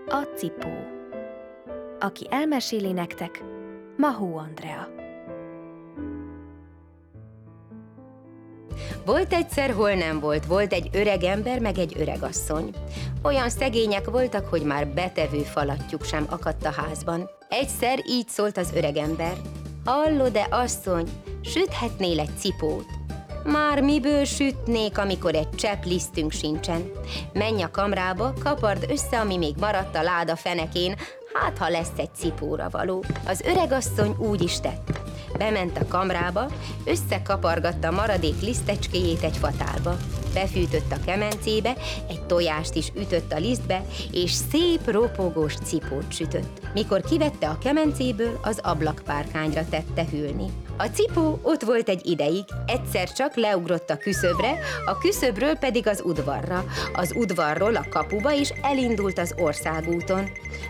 A cipó. Aki elmeséli nektek, Mahó Andrea. Volt egyszer, hol nem volt, volt egy öreg ember, meg egy öreg asszony. Olyan szegények voltak, hogy már betevő falattyúk sem akadt a házban. Egyszer így szólt az öreg ember: hallod-e, asszony, süthetnél egy cipót? Már miből sütnék, amikor egy csepp lisztünk sincsen? Menj a kamrába, kapard össze, ami még maradt a láda fenekén, hát ha lesz egy cipóra való. Az öregasszony úgy is tett. Bement a kamrába, összekapargatta a maradék lisztecskéjét egy fatálba. Befűtött a kemencébe, egy tojást is ütött a lisztbe, és szép ropogós cipót sütött. Mikor kivette a kemencéből, az ablakpárkányra tette hűlni. A cipó ott volt egy ideig, egyszer csak leugrott a küszöbre, a küszöbről pedig az udvarra, az udvarról a kapuba, és elindult az országúton.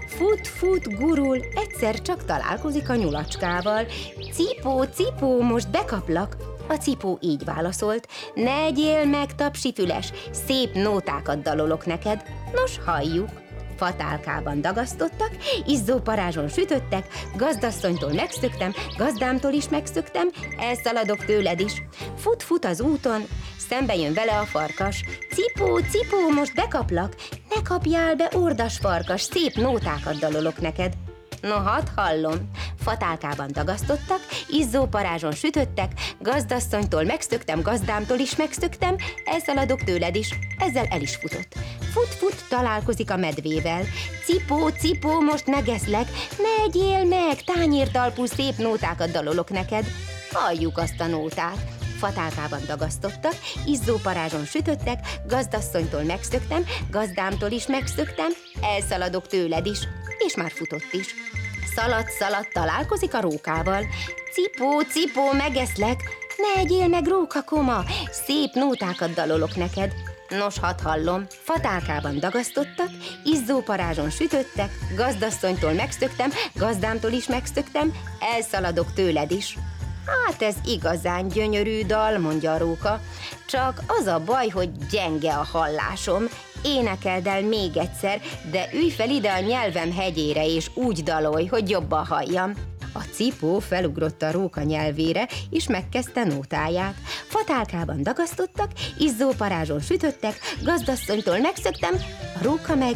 Fut, gurul, egyszer csak találkozik a nyulacskával. Cipó, cipó, most bekaplak. A cipó így válaszolt: ne egyél meg, tapsifüles, szép nótákat dalolok neked. Nos, halljuk. Fatálkában dagasztottak, izzó parázson sütöttek, gazdasszonytól megszöktem, gazdámtól is megszöktem, elszaladok tőled is. Fut az úton, szembe jön vele a farkas. Cipó, cipó, most bekaplak, ne kapjál be, ordas farkas, szép nótákat dalolok neked. No, hát hallom. Fatálkában dagasztottak, izzó parázson sütöttek, gazdasszonytól megszöktem, gazdámtól is megszöktem, elszaladok tőled is. Ezzel el is futott. Fut, találkozik a medvével. Cipó, cipó, most megeszlek, ne egyél meg, tányértalpú szép nótákat dalolok neked. Halljuk azt a nótát. Fatálkában dagasztottak, izzó parázson sütöttek, gazdasszonytól megszöktem, gazdámtól is megszöktem, elszaladok tőled is, és már futott is. Szalad, találkozik a rókával. Cipó, cipó, megeszlek, ne egyél meg, rókakoma, szép nótákat dalolok neked. Nos, hadd hallom, fatálkában dagasztottak, izzó parázson sütöttek, gazdasszonytól megszöktem, gazdámtól is megszöktem, elszaladok tőled is. Hát ez igazán gyönyörű dal, mondja a róka, csak az a baj, hogy gyenge a hallásom. Énekeld el még egyszer, de ülj fel ide a nyelvem hegyére, és úgy dalolj, hogy jobban halljam. A cipó felugrott a róka nyelvére, és megkezdte nótáját. Fatálkában dagasztottak, izzó parázson sütöttek, gazdasszonytól megszöktem, a róka meg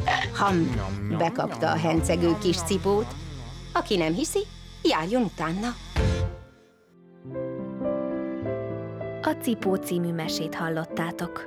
bekapta a hencegő kis cipót. Aki nem hiszi, járjon utána. A Cipó című mesét hallottátok.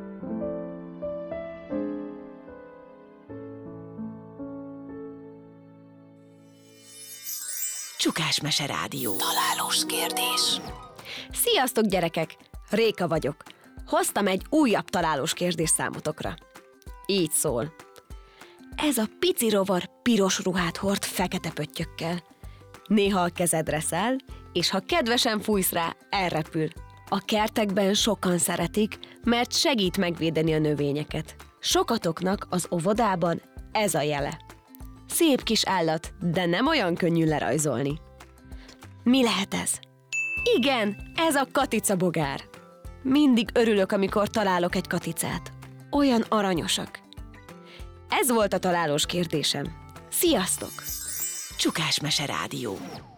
Csukás Mese Rádió. Találós kérdés. Sziasztok, gyerekek! Réka vagyok. Hoztam egy újabb találós kérdés számotokra. Így szól. Ez a pici rovar piros ruhát hord fekete pöttyökkel. Néha a kezedre száll, és ha kedvesen fújsz rá, elrepül. A kertekben sokan szeretik, mert segít megvédeni a növényeket. Sokatoknak az óvodában ez a jele. Szép kis állat, de nem olyan könnyű lerajzolni. Mi lehet ez? Igen, ez a katicabogár. Mindig örülök, amikor találok egy katicát. Olyan aranyosak. Ez volt a találós kérdésem. Sziasztok! Csukás Mese Rádió.